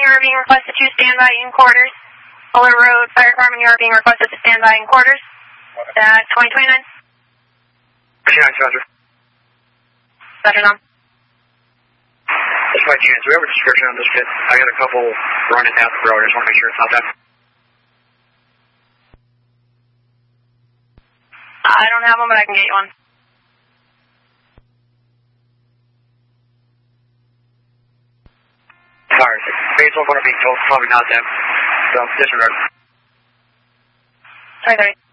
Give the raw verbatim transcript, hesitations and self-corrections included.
you are being requested to stand by in quarters. Fuller Road Fire Department, you are being requested to stand by in quarters. At twenty twenty-nine. Yeah, Roger. Roger, Tom. Just by chance, do we have a description on this kid? I got a couple running down the road. I just want to make sure it's not that. I don't have one, but I can get you one. Sorry, based on what I'm being told, probably not them. So, disregard. Sorry, sorry.